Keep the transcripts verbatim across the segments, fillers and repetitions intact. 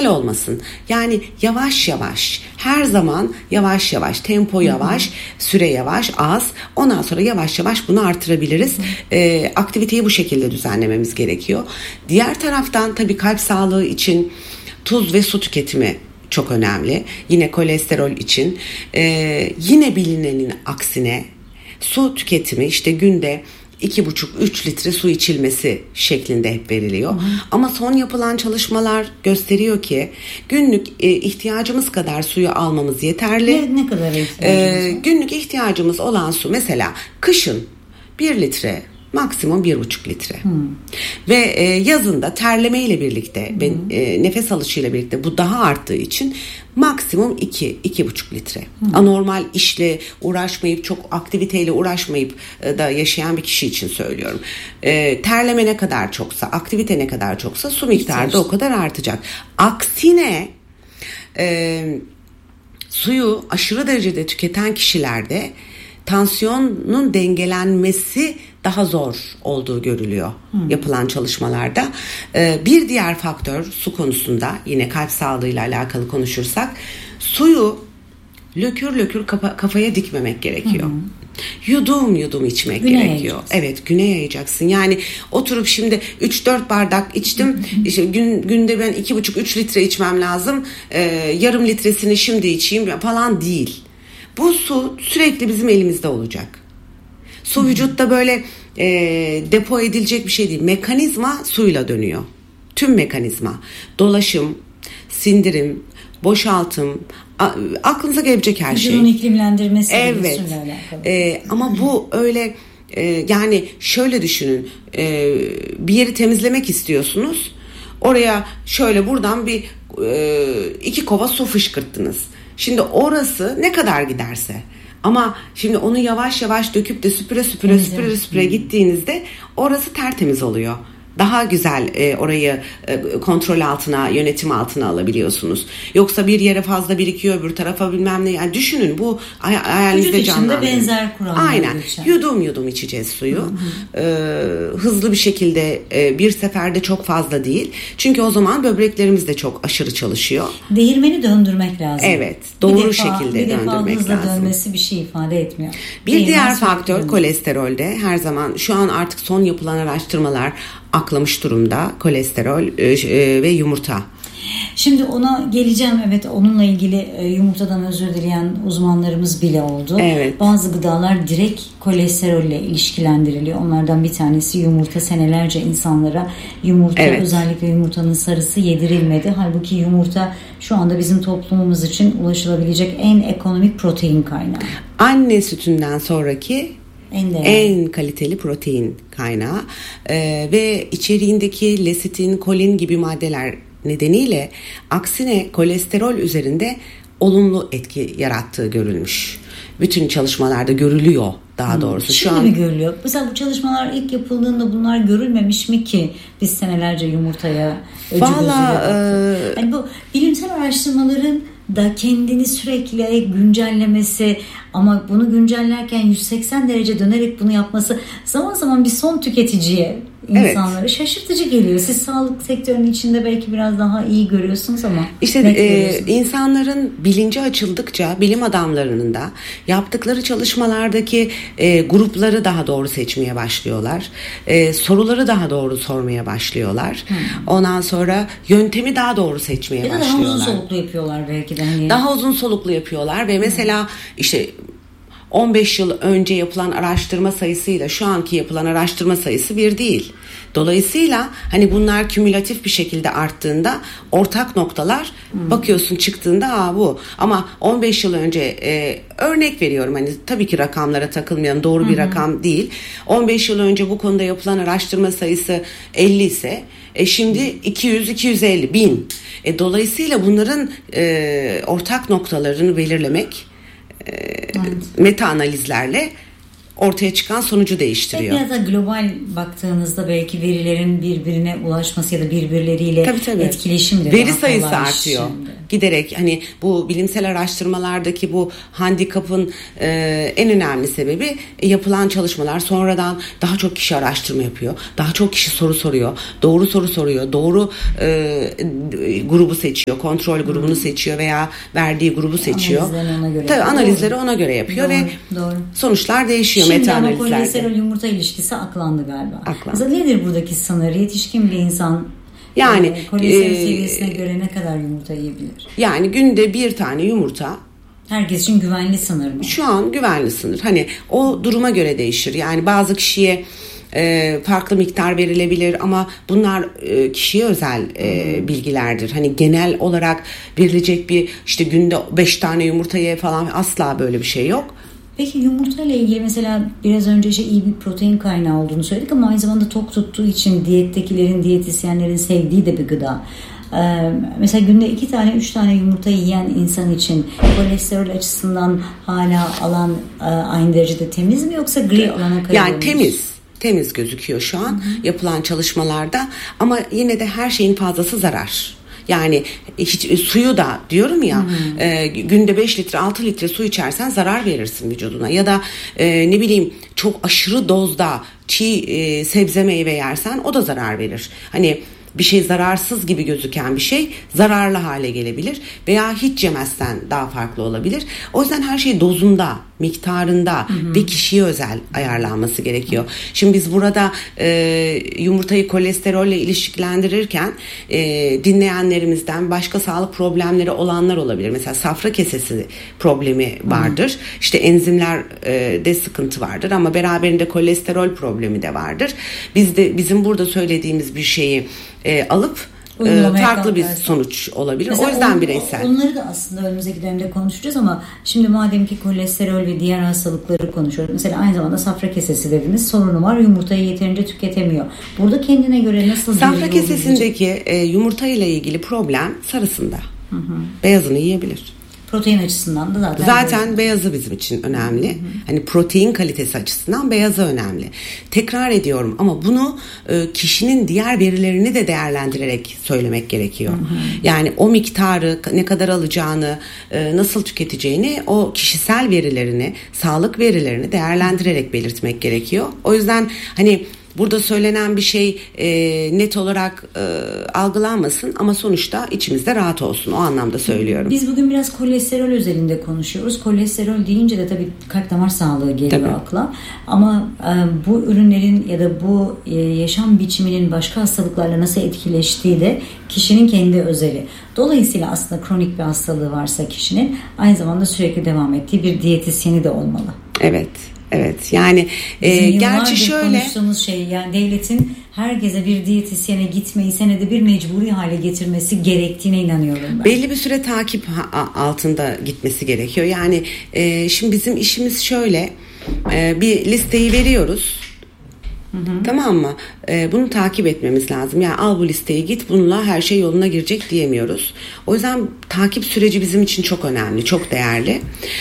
güzel olmasın. Yani yavaş yavaş, her zaman yavaş yavaş, tempo yavaş, hı hı. süre yavaş, az. Ondan sonra yavaş yavaş bunu artırabiliriz. E, aktiviteyi bu şekilde düzenlememiz gerekiyor. Diğer taraftan tabii kalp sağlığı için tuz ve su tüketimi çok önemli. Yine kolesterol için. Ee, yine bilinenin aksine su tüketimi işte günde iki buçuk üç litre su içilmesi şeklinde hep veriliyor. Hı hı. Ama son yapılan çalışmalar gösteriyor ki günlük e, ihtiyacımız kadar suyu almamız yeterli. Ne, ne kadar ihtiyacımız ee, Günlük ihtiyacımız olan su mesela kışın bir litre, maksimum bir buçuk litre. Hmm. Ve e, yazında terleme ile birlikte hmm. ve e, nefes alışıyla birlikte bu daha arttığı için maksimum iki, iki buçuk litre. Hmm. Anormal işle uğraşmayıp çok aktiviteyle uğraşmayıp e, da yaşayan bir kişi için söylüyorum. E, terleme ne kadar çoksa, aktivite ne kadar çoksa su miktarı da o kadar artacak. Aksine e, suyu aşırı derecede tüketen kişilerde tansiyonun dengelenmesi daha zor olduğu görülüyor hmm. yapılan çalışmalarda. Ee, bir diğer faktör su konusunda yine kalp sağlığıyla alakalı konuşursak suyu lökür lökür kafa, kafaya dikmemek gerekiyor. Hmm. Yudum yudum içmek güne gerekiyor. Yayacaksın. Evet, güne yayacaksın. Yani oturup şimdi üç dört bardak içtim. işte gün, günde ben iki buçuk üç litre içmem lazım. Ee, yarım litresini şimdi içeyim falan değil. Bu su sürekli bizim elimizde olacak. Su Hı-hı. vücutta böyle e, depo edilecek bir şey değil. Mekanizma suyla dönüyor. Tüm mekanizma. Dolaşım, sindirim, boşaltım, a, aklınıza gelebilecek her şey. Vücudun iklimlendirmesi. Evet. E, ama bu öyle e, yani şöyle düşünün. E, bir yeri temizlemek istiyorsunuz. Oraya şöyle buradan bir e, iki kova su fışkırttınız. Şimdi orası ne kadar giderse, ama şimdi onu yavaş yavaş döküp de süpüre süpüre evet, süpüre evet. süpüre gittiğinizde orası tertemiz oluyor. Daha güzel e, orayı e, kontrol altına, yönetim altına alabiliyorsunuz. Yoksa bir yere fazla birikiyor, öbür tarafa bilmem ne. Yani düşünün, bu hay- hayalinizde canlandırın. Vücut içinde benzer kurallar. Aynen. Geçen. Yudum yudum içeceğiz suyu. Hı hı. E, hızlı bir şekilde e, bir seferde çok fazla değil. Çünkü o zaman böbreklerimiz de çok aşırı çalışıyor. Değirmeni döndürmek lazım. Evet. Doğru bir defa, şekilde bir döndürmek lazım. Bir defa hızla dönmesi bir şey ifade etmiyor. Bir Değirmen diğer faktör kolesterolde her zaman, şu an artık son yapılan araştırmalar aklamış durumda kolesterol e, ve yumurta. Şimdi ona geleceğim. Evet, onunla ilgili e, yumurtadan özür dileyen uzmanlarımız bile oldu. Evet. Bazı gıdalar direkt kolesterolle ilişkilendiriliyor. Onlardan bir tanesi yumurta. Senelerce insanlara yumurta, evet. özellikle yumurtanın sarısı yedirilmedi. Halbuki yumurta şu anda bizim toplumumuz için ulaşılabilecek en ekonomik protein kaynağı. Anne sütünden sonraki En, en kaliteli protein kaynağı ee, ve içeriğindeki lesitin, kolin gibi maddeler nedeniyle aksine kolesterol üzerinde olumlu etki yarattığı görülmüş. Bütün çalışmalarda görülüyor daha doğrusu. Şimdi Şu an... mi görülüyor? Mesela bu çalışmalar ilk yapıldığında bunlar görülmemiş mi ki biz senelerce yumurtaya öcü gözüyle baktık? E... Yani bu bilimsel araştırmaların da kendini sürekli güncellemesi, ama bunu güncellerken yüz seksen derece dönerek bunu yapması zaman zaman bir son tüketiciye, insanlara evet. şaşırtıcı geliyor. Siz sağlık sektörünün içinde belki biraz daha iyi görüyorsunuz ama işte e, insanların bilinci açıldıkça bilim adamlarının da yaptıkları çalışmalardaki e, grupları daha doğru seçmeye başlıyorlar. E, soruları daha doğru sormaya başlıyorlar. Hmm. Ondan sonra yöntemi daha doğru seçmeye ya da başlıyorlar. Daha uzun soluklu yapıyorlar belki de. Hani... Daha uzun soluklu yapıyorlar ve mesela hmm. işte on beş yıl önce yapılan araştırma sayısıyla şu anki yapılan araştırma sayısı bir değil. Dolayısıyla hani bunlar kümülatif bir şekilde arttığında ortak noktalar hmm. bakıyorsun çıktığında aa bu. Ama on beş yıl önce e, örnek veriyorum, hani tabii ki rakamlara takılmayan, doğru hmm. bir rakam değil. on beş yıl önce bu konuda yapılan araştırma sayısı elli ise e, şimdi iki yüz iki yüz elli bin. E, dolayısıyla bunların e, ortak noktalarını belirlemek evet. meta analizlerle ortaya çıkan sonucu değiştiriyor. Biraz da global baktığınızda belki verilerin birbirine ulaşması ya da birbirleriyle tabii, tabii. etkileşim de veri sayısı artıyor. Şimdi. giderek hani bu bilimsel araştırmalardaki bu handikapın e, en önemli sebebi e, yapılan çalışmalar sonradan daha çok kişi araştırma yapıyor. Daha çok kişi soru soruyor. Doğru soru soruyor. Doğru e, grubu seçiyor. Kontrol grubunu hmm. seçiyor veya verdiği grubu seçiyor. Analizleri ona göre, Tabii, analizleri ona göre yapıyor doğru, ve doğru. sonuçlar değişiyor meta analizlerde. Şimdi ama kolesterol yumurta ilişkisi aklandı galiba. Aklandı. Mesela nedir buradaki sınır? Yetişkin bir insan yani e, kolesterol e, seviyesine göre ne kadar yumurta yiyebilir? Yani günde bir tane yumurta. Herkes için güvenli sınır mı? Şu an güvenli sınır. Hani o duruma göre değişir. Yani bazı kişiye e, farklı miktar verilebilir ama bunlar e, kişiye özel e, bilgilerdir. Hani genel olarak verilecek bir işte günde beş tane yumurta ye falan asla böyle bir şey yok. Peki yumurta ile ilgili mesela biraz önce şey iyi bir protein kaynağı olduğunu söyledik ama aynı zamanda tok tuttuğu için diyettekilerin, diyetisyenlerin sevdiği de bir gıda. Ee, mesela günde iki tane, üç tane yumurta yiyen insan için kolesterol açısından hala alan e, aynı derecede temiz mi yoksa gri alana kayıyor? Yani temiz. Temiz gözüküyor şu an Hı-hı. yapılan çalışmalarda ama yine de her şeyin fazlası zarar. Yani hiç suyu da diyorum ya e, günde beş litre altı litre su içersen zarar verirsin vücuduna ya da e, ne bileyim çok aşırı dozda çiğ e, sebze meyve yersen o da zarar verir. Hani bir şey zararsız gibi gözüken bir şey zararlı hale gelebilir veya hiç yemezsen daha farklı olabilir. O yüzden her şey dozunda, miktarında hı hı. ve kişiye özel ayarlanması gerekiyor. Şimdi biz burada e, yumurtayı kolesterolle ilişkilendirirken e, dinleyenlerimizden başka sağlık problemleri olanlar olabilir. Mesela safra kesesi problemi vardır. Hı. İşte enzimlerde de sıkıntı vardır ama beraberinde kolesterol problemi de vardır. Biz de bizim burada söylediğimiz bir şeyi e, alıp e, farklı bir sonuç olabilir. Mesela o yüzden on, bireysel. Onları da aslında önümüzdeki dönemde konuşacağız ama şimdi madem ki kolesterol ve diğer hastalıkları konuşuyoruz. Mesela aynı zamanda safra kesesi dediniz. Sorunu var. Yumurtayı yeterince tüketemiyor. Burada kendine göre nasıl bir safra kesesindeki e, yumurta ile ilgili problem sarısında. Hı hı. Beyazını yiyebilir. Protein açısından da zaten zaten beyazı, beyazı bizim için önemli. Hı hı. Hani protein kalitesi açısından beyazı önemli. Tekrar ediyorum ama bunu e, kişinin diğer verilerini de değerlendirerek söylemek gerekiyor. Hı hı. Yani o miktarı ne kadar alacağını, e, nasıl tüketeceğini, o kişisel verilerini, sağlık verilerini değerlendirerek belirtmek gerekiyor. O yüzden hani burada söylenen bir şey e, net olarak e, algılanmasın ama sonuçta içimizde rahat olsun. O anlamda söylüyorum. Biz bugün biraz kolesterol özelinde konuşuyoruz. Kolesterol deyince de tabii kalp damar sağlığı geliyor tabii. akla. Ama e, bu ürünlerin ya da bu e, yaşam biçiminin başka hastalıklarla nasıl etkileştiği de kişinin kendi özeli. Dolayısıyla aslında kronik bir hastalığı varsa kişinin aynı zamanda sürekli devam ettiği bir diyetisyeni de olmalı. Evet. Evet yani e, gerçi şöyle konuştuğumuz şey yani devletin herkese bir diyetisyene gitmeyi senede bir mecburi hale getirmesi gerektiğine inanıyorum ben. Belli bir süre takip altında gitmesi gerekiyor. Yani e, şimdi bizim işimiz şöyle e, bir listeyi veriyoruz. Hı hı. Tamam mı? Ee, bunu takip etmemiz lazım. Yani al bu listeyi git bununla her şey yoluna girecek diyemiyoruz. O yüzden takip süreci bizim için çok önemli, çok değerli.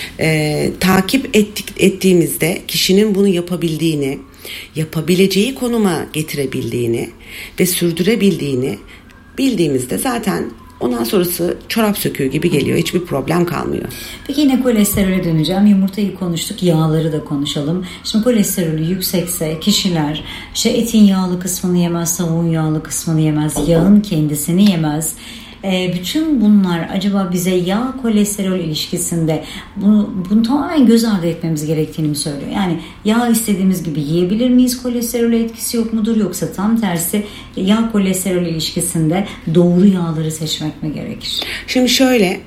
Ee, takip ettik, ettiğimizde kişinin bunu yapabildiğini, yapabileceği konuma getirebildiğini ve sürdürebildiğini bildiğimizde zaten ondan sonrası çorap söküğü gibi geliyor. Hiçbir problem kalmıyor. Peki yine kolesterole döneceğim. Yumurtayı konuştuk. Yağları da konuşalım. Şimdi kolesterolü yüksekse kişiler işte etin yağlı kısmını yemez, tavuğun yağlı kısmını yemez, yağın kendisini yemez. E, bütün bunlar acaba bize yağ kolesterol ilişkisinde bunu, bunu tamamen göz ardı etmemiz gerektiğini mi söylüyor? Yani yağ istediğimiz gibi yiyebilir miyiz? Kolesterole etkisi yok mudur? Yoksa tam tersi yağ kolesterol ilişkisinde doğru yağları seçmek mi gerekir? Şimdi şöyle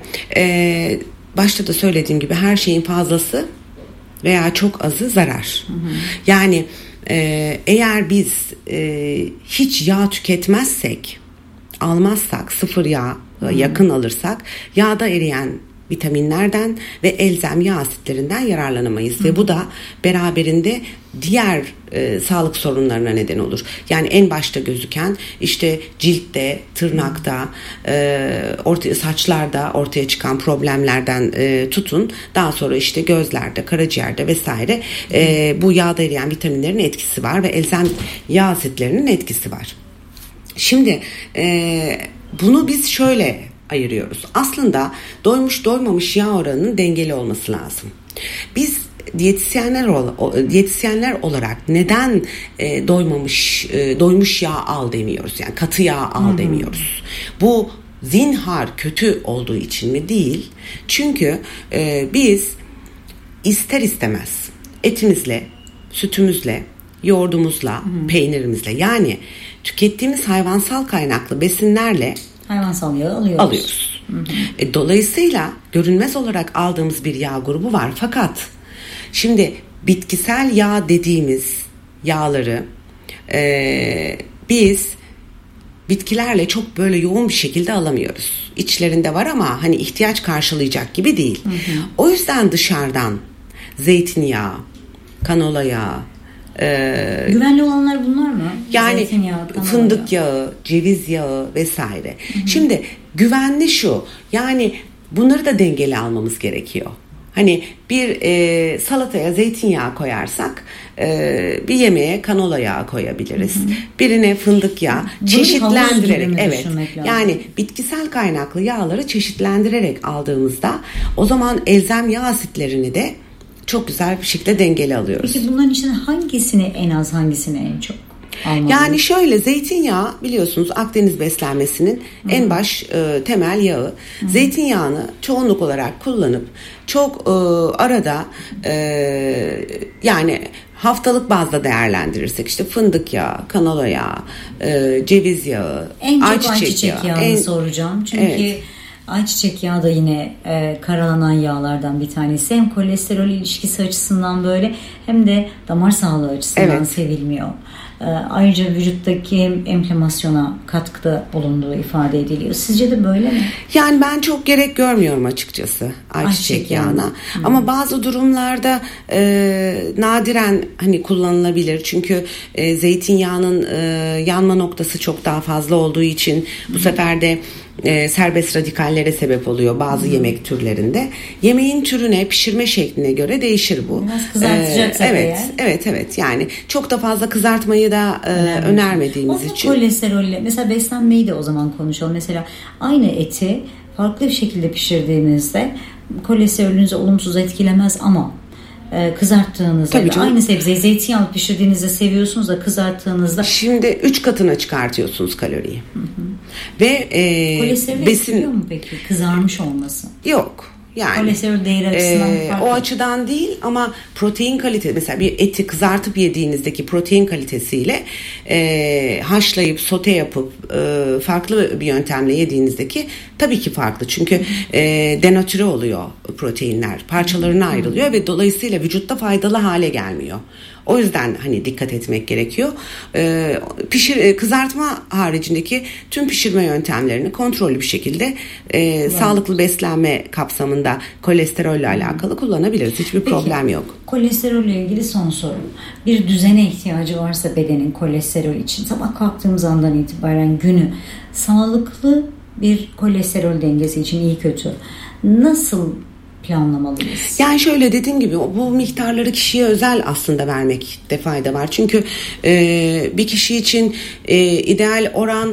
e, başta da söylediğim gibi her şeyin fazlası veya çok azı zarar. Hı hı. Yani e, eğer biz e, hiç yağ tüketmezsek, almazsak, sıfır yağ hmm. yakın alırsak yağda eriyen vitaminlerden ve elzem yağ asitlerinden yararlanamayız. Hmm. Ve bu da beraberinde diğer e, sağlık sorunlarına neden olur. Yani en başta gözüken işte ciltte, tırnakta, e, ortaya, saçlarda ortaya çıkan problemlerden e, tutun. Daha sonra işte gözlerde, karaciğerde vesaire e, bu yağda eriyen vitaminlerin etkisi var ve elzem yağ asitlerinin etkisi var. Şimdi e, bunu biz şöyle ayırıyoruz. Aslında doymuş doymamış yağ oranının dengeli olması lazım. Biz diyetisyenler diyetisyenler olarak neden e, doymamış e, doymuş yağ al demiyoruz, yani katı yağ al hmm. demiyoruz. Bu zinhar kötü olduğu için mi? Değil. Çünkü e, biz ister istemez etimizle, sütümüzle, yoğurdumuzla, hmm. peynirimizle, yani tükettiğimiz hayvansal kaynaklı besinlerle hayvansal yağı alıyoruz. alıyoruz. Hmm. E, dolayısıyla görünmez olarak aldığımız bir yağ grubu var. Fakat şimdi bitkisel yağ dediğimiz yağları e, biz bitkilerle çok böyle yoğun bir şekilde alamıyoruz. İçlerinde var ama hani ihtiyaç karşılayacak gibi değil. Hı hı. O yüzden dışarıdan zeytinyağı, kanola yağı, e, güvenli olanlar bunlar mı? Yani fındık yağı. yağı, ceviz yağı vesaire. Hı hı. Şimdi güvenli şu, yani bunları da dengeli almamız gerekiyor. Hani bir e, salataya zeytinyağı koyarsak e, bir yemeğe kanola yağı koyabiliriz. Hı hı. Birine fındık yağı, bunu çeşitlendirerek, evet. Yani bitkisel kaynaklı yağları çeşitlendirerek aldığımızda o zaman elzem yağ asitlerini de çok güzel bir şekilde dengeli alıyoruz. Peki bunların içinde hangisini en az, hangisini en çok? Anladım. Yani şöyle, zeytinyağı biliyorsunuz Akdeniz beslenmesinin Hı-hı. en baş e, temel yağı. Hı-hı. Zeytinyağını çoğunluk olarak kullanıp çok e, arada e, yani haftalık bazda değerlendirirsek işte fındık yağı, kanola yağı, e, ceviz yağı, en çok ayçiçek, ayçiçek yağı, yağını en, soracağım. Çünkü evet. Ayçiçek yağı da yine e, karalanan yağlardan bir tanesi. Hem kolesterol ilişkisi açısından böyle, hem de damar sağlığı açısından evet. sevilmiyor. E, ayrıca vücuttaki enflamasyona katkıda bulunduğu ifade ediliyor. Sizce de böyle mi? Yani ben çok gerek görmüyorum açıkçası ayçiçek, ayçiçek yağına. Yani. Ama bazı durumlarda e, nadiren hani kullanılabilir. Çünkü e, zeytinyağının e, yanma noktası çok daha fazla olduğu için bu Hı. sefer de E, serbest radikallere sebep oluyor bazı hmm. yemek türlerinde. Yemeğin türüne, pişirme şekline göre değişir bu. Biraz kızartacaksak ee, evet, eğer. Evet, evet. Yani çok da fazla kızartmayı da e, önermediğimiz Onun için. Kolesterolle, mesela beslenmeyi de o zaman konuşalım. Mesela aynı eti farklı bir şekilde pişirdiğinizde kolesterolünüzü olumsuz etkilemez ama kızarttığınızda aynı sebzeyi zeytinyağlı pişirdiğinizde seviyorsunuz da kızarttığınızda şimdi üç katına çıkartıyorsunuz kaloriyi. Hı hı. Ve e, kolesterol besin... etkiliyor mu peki kızarmış olması? Yok. Yani kolesterol değeri açısından e, o açıdan değil ama protein kalitesi, mesela bir eti kızartıp yediğinizdeki protein kalitesiyle e, haşlayıp sote yapıp e, farklı bir yöntemle yediğinizdeki tabii ki farklı. Çünkü e, denatüre oluyor proteinler, parçalarına ayrılıyor ve dolayısıyla vücutta faydalı hale gelmiyor. O yüzden hani dikkat etmek gerekiyor. Ee, pişir, kızartma haricindeki tüm pişirme yöntemlerini kontrollü bir şekilde e, sağlıklı beslenme kapsamında kolesterolle alakalı kullanabiliriz. Hiçbir Peki, problem yok. Kolesterolle ilgili son sorum. Bir düzene ihtiyacı varsa bedenin kolesterol için, sabah kalktığımız andan itibaren günü sağlıklı bir kolesterol dengesi için iyi kötü nasıl planlamalıyız? Yani şöyle, dediğim gibi bu miktarları kişiye özel aslında vermekte fayda var. Çünkü e, bir kişi için e, ideal oran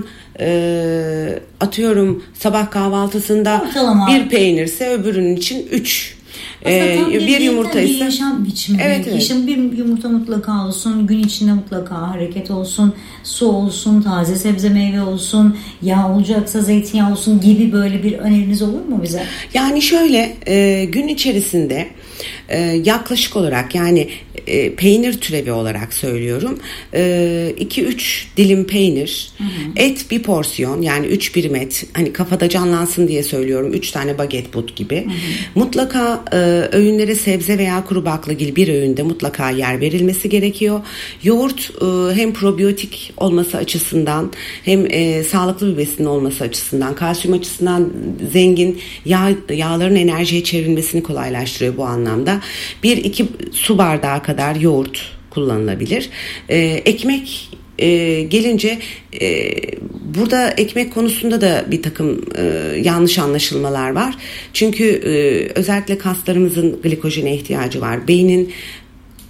e, atıyorum sabah kahvaltısında Ortalama. bir peynirse öbürünün için üç. Ee, bir yumurta ise yaşam biçimi. Evet, evet. Yaşam bir yumurta mutlaka olsun, gün içinde mutlaka hareket olsun, su olsun, taze sebze meyve olsun, yağ olacaksa zeytinyağı olsun gibi böyle bir öneriniz olur mu bize? Yani şöyle e, gün içerisinde e, yaklaşık olarak, yani e, peynir türevi olarak söylüyorum, iki üç dilim peynir, hı hı. et bir porsiyon, yani üç birim et, hani kafada canlansın diye söylüyorum, üç tane baget but gibi. Hı hı. Mutlaka e, öğünlere sebze veya kuru baklagil bir öğünde mutlaka yer verilmesi gerekiyor. Yoğurt e, hem probiyotik olması açısından hem e, sağlıklı bir besin olması açısından, kalsiyum açısından zengin, yağ, yağların enerjiye çevrilmesini kolaylaştırıyor bu anlamda. bir iki su bardağı kadar yoğurt kullanılabilir. E, ekmek e, gelince e, burada ekmek konusunda da bir takım e, yanlış anlaşılmalar var. Çünkü e, özellikle kaslarımızın glikojene ihtiyacı var. Beynin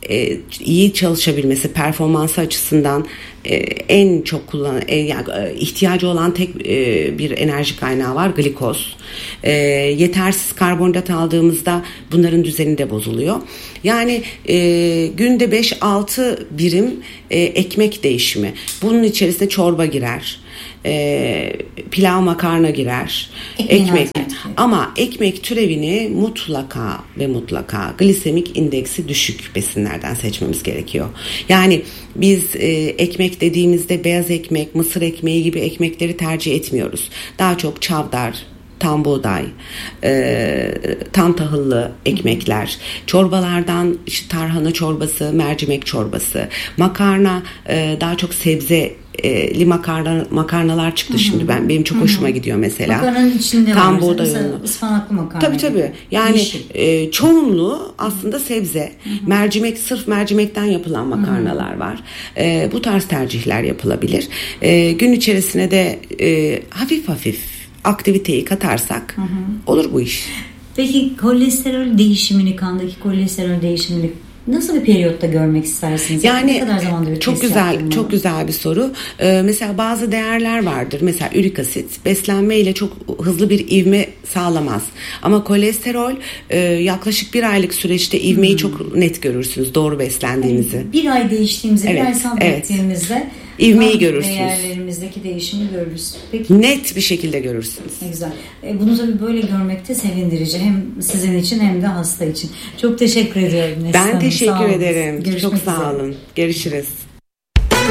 e, iyi çalışabilmesi, performansı açısından e, en çok kullanılan, e, yani, e, ihtiyacı olan tek e, bir enerji kaynağı var, glikoz. E, yetersiz karbonhidrat aldığımızda bunların düzeni de bozuluyor. Yani e, günde beş altı birim e, ekmek değişimi. Bunun içerisine çorba girer. E, pilav, makarna girer. Ekmeğin ekmek. Ama ekmek türevini mutlaka ve mutlaka glisemik indeksi düşük besinlerden seçmemiz gerekiyor. Yani biz e, ekmek dediğimizde beyaz ekmek, mısır ekmeği gibi ekmekleri tercih etmiyoruz. Daha çok çavdar, tam buğday, e, tam tahıllı ekmekler, çorbalardan işte tarhana çorbası, mercimek çorbası, makarna, e, daha çok sebzeli makarna, makarnalar çıktı Hı-hı. şimdi. Ben benim çok Hı-hı. hoşuma gidiyor mesela. Makarnanın içinde tam var. buğday Mesela ıspanaklı makarna. Tabii tabii. Yani e, çoğunluğu aslında sebze. Hı-hı. Mercimek, sırf mercimekten yapılan makarnalar Hı-hı. var. E, bu tarz tercihler yapılabilir. E, gün içerisine de e, hafif hafif aktiviteyi katarsak hı hı. olur bu iş. Peki kolesterol değişimini, kandaki kolesterol değişimini nasıl bir periyotta görmek istersiniz? Yani ne kadar zamanda bir çok güzel, çok güzel bir soru. Ee, mesela bazı değerler vardır. Mesela ürik asit beslenme ile çok hızlı bir ivme sağlamaz. Ama kolesterol e, yaklaşık bir aylık süreçte ivmeyi hmm. çok net görürsünüz. Doğru beslendiğinizi. Yani bir ay değiştiğimizde, evet, bir ay sabrettiğimizde evet. ivmeyi görürsünüz. Değerlerimizdeki değişimi görürüz. Peki. Net bir şekilde görürsünüz. Ne güzel. E, bunu tabii böyle görmek de sevindirici. Hem sizin için hem de hasta için. Çok teşekkür ediyorum Neslihan Hanım. Ben teşekkür ederim. Çok sağ olun. Görüşürüz.